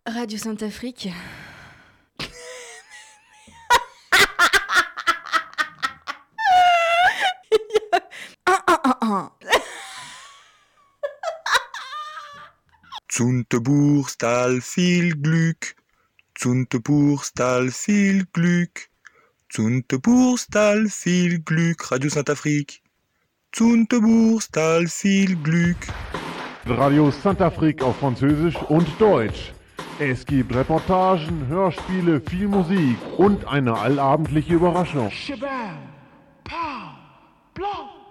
Radio Sainte-Afrique. Zunteburstal viel Glück, Zunteburstal viel Glück, Zunteburstal viel Glück, Radio Sainte-Afrique. Zunteburstal viel Glück. Radio Sainte-Afrique auf Französisch und Deutsch. Es gibt Reportagen, Hörspiele, viel Musik und eine allabendliche Überraschung. Shabam, pow, blanc.